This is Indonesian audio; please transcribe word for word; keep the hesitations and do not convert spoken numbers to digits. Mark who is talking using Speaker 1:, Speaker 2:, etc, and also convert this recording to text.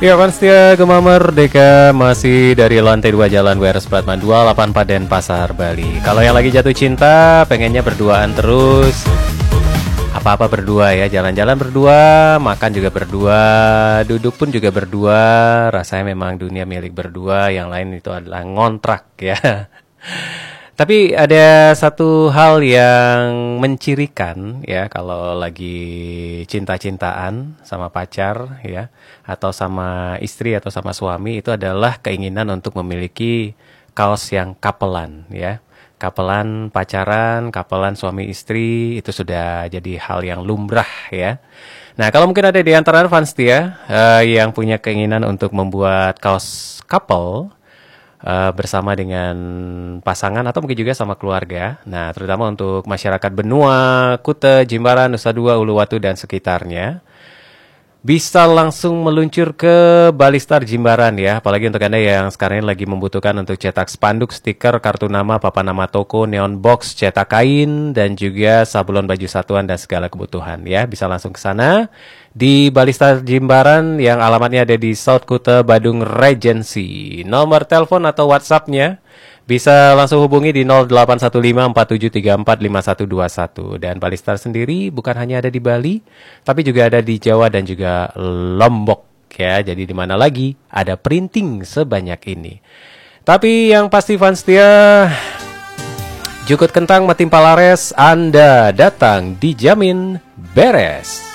Speaker 1: Ya, Fans setia Gema Merdeka masih dari lantai dua Jalan W R Supratman dua delapan empat Denpasar, Bali. Kalau yang lagi jatuh cinta, pengennya berduaan terus. Apa-apa berdua ya, jalan-jalan berdua, makan juga berdua, duduk pun juga berdua. Rasanya memang dunia milik berdua, yang lain itu adalah ngontrak ya. Tapi ada satu hal yang mencirikan ya kalau lagi cinta-cintaan sama pacar ya, atau sama istri atau sama suami, itu adalah keinginan untuk memiliki kaos yang kapelan ya. Kapelan pacaran, kapelan suami istri, itu sudah jadi hal yang lumrah ya. Nah, kalau mungkin ada di antara fans dia uh, yang punya keinginan untuk membuat kaos couple uh, bersama dengan pasangan atau mungkin juga sama keluarga. Nah, terutama untuk masyarakat Benua, Kuta, Jimbaran, Nusa Dua, Uluwatu dan sekitarnya, bisa langsung meluncur ke Balistar Jimbaran ya. Apalagi untuk Anda yang sekarang ini lagi membutuhkan untuk cetak spanduk, stiker, kartu nama, papan nama toko, neon box, cetak kain, dan juga sablon baju satuan dan segala kebutuhan ya. Bisa langsung ke sana di Balistar Jimbaran yang alamatnya ada di South Kuta, Badung Regency. Nomor telepon atau WhatsApp-nya bisa langsung hubungi di nol delapan satu lima empat tujuh tiga empat lima satu dua satu. Dan Balistar sendiri bukan hanya ada di Bali, tapi juga ada di Jawa dan juga Lombok ya. Jadi di mana lagi ada printing sebanyak ini. Tapi yang pasti fans setia, jukut kentang matim palares, Anda datang dijamin beres.